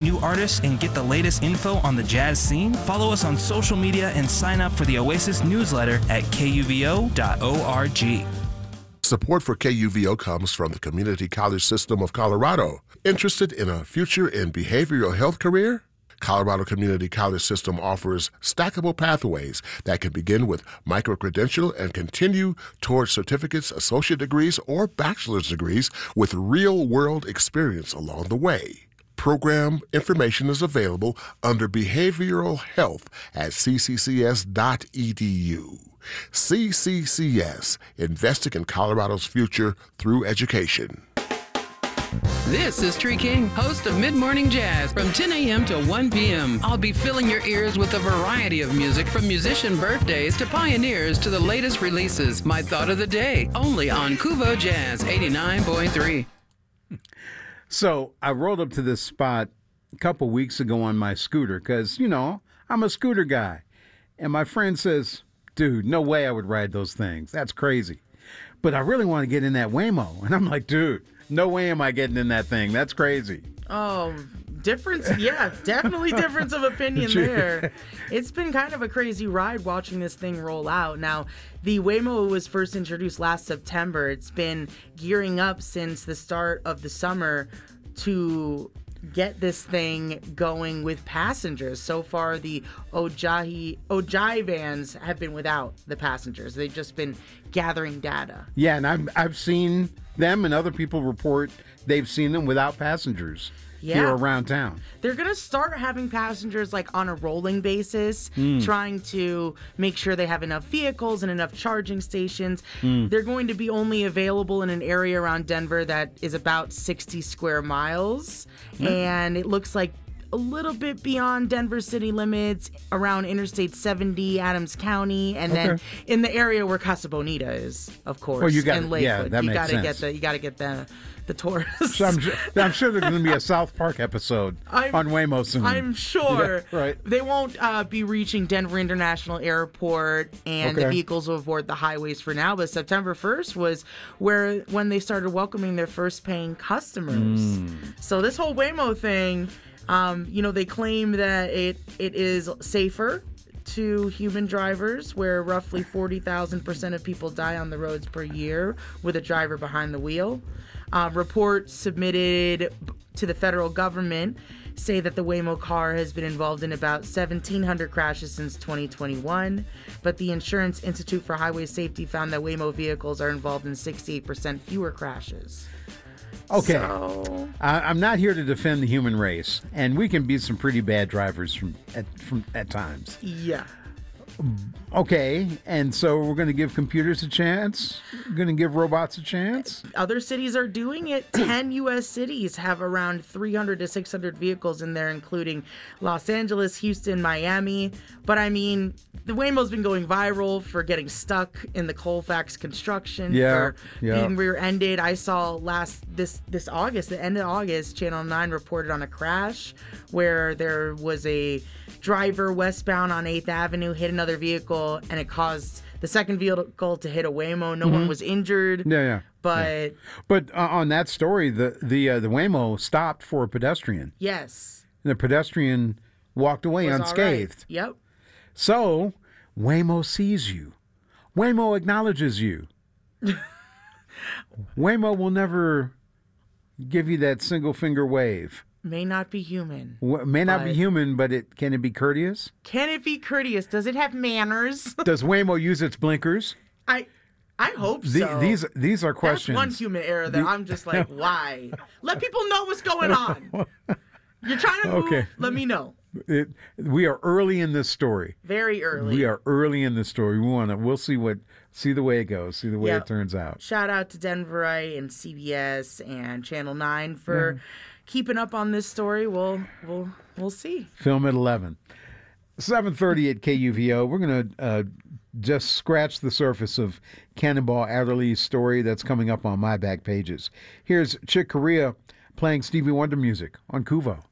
new artists and get the latest info on the jazz scene? Follow us on social media and sign up for the Oasis newsletter at kuvo.org. Support for KUVO comes from the Community College System of Colorado. Interested in a future in behavioral health career? Colorado Community College System offers stackable pathways that can begin with micro-credential and continue towards certificates, associate degrees, or bachelor's degrees with real-world experience along the way. Program information is available under Behavioral Health at cccs.edu. CCCS, investing in Colorado's future through education. This is Tree King, host of Mid Morning Jazz from 10 a.m. to 1 p.m. I'll be filling your ears with a variety of music from musician birthdays to pioneers to the latest releases. My thought of the day, only on Kuvo Jazz 89.3. So I rolled up to this spot a couple weeks ago on my scooter because, I'm a scooter guy. And my friend says, dude, no way I would ride those things. That's crazy. But I really want to get in that Waymo. And I'm like, dude, no way am I getting in that thing. That's crazy. Oh, difference. Yeah, definitely difference of opinion there. It's been kind of a crazy ride watching this thing roll out. Now, the Waymo was first introduced last September. It's been gearing up since the start of the summer to get this thing going with passengers. So far, the Ojai vans have been without the passengers. They've just been gathering data. Yeah, and I've seen them, and other people report they've seen them without passengers here around town. They're going to start having passengers like on a rolling basis, trying to make sure they have enough vehicles and enough charging stations. They're going to be only available in an area around Denver that is about 60 square miles. And it looks like a little bit beyond Denver city limits, around Interstate 70, Adams County, and then in the area where Casa Bonita is, of course, and Lakewood. Yeah, that makes sense. You got to get the tourists. So I'm sure there's going to be a South Park episode on Waymo soon. I'm sure. Yeah, right. They won't be reaching Denver International Airport, and the vehicles will avoid the highways for now. But September 1st was when they started welcoming their first paying customers. So this whole Waymo thing, they claim that it is safer to human drivers, where roughly 40,000% of people die on the roads per year with a driver behind the wheel. Reports submitted to the federal government say that the Waymo car has been involved in about 1,700 crashes since 2021, but the Insurance Institute for Highway Safety found that Waymo vehicles are involved in 68% fewer crashes. Okay, so, I'm not here to defend the human race, and we can be some pretty bad drivers at times. Yeah. Okay, and so we're going to give computers a chance? We're going to give robots a chance? Other cities are doing it. 10 U.S. cities have around 300 to 600 vehicles in there, including Los Angeles, Houston, Miami. But I mean, the Waymo's been going viral for getting stuck in the Colfax construction, for being rear-ended. I saw this August, the end of August, Channel 9 reported on a crash where there was a driver westbound on 8th Avenue hit another vehicle, and it caused the second vehicle to hit a Waymo. No one was injured. But on that story, the Waymo stopped for a pedestrian. Yes. And the pedestrian walked away unscathed. Right. Yep. So Waymo sees you. Waymo acknowledges you. Waymo will never give you that single finger wave. May not be human. May not be human, but can it be courteous? Can it be courteous? Does it have manners? Does Waymo use its blinkers? I hope so. These are questions. That's one human error that I'm just like, why? Let people know what's going on. You're trying to move. Let me know. We are early in this story. Very early. We are early in this story. We'll see the way it goes, see the way it turns out. Shout out to Denverite and CBS and Channel 9 for keeping up on this story. We'll see. Film at 11. 7:30 at KUVO. We're going to just scratch the surface of Cannonball Adderley's story that's coming up on my back pages. Here's Chick Corea playing Stevie Wonder music on Kuvo.